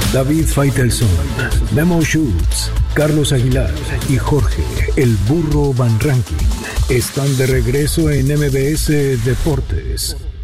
David Faitelson, Memo Schutz, Carlos Aguilar y Jorge El Burro Van Rankin están de regreso en MBS Deportes.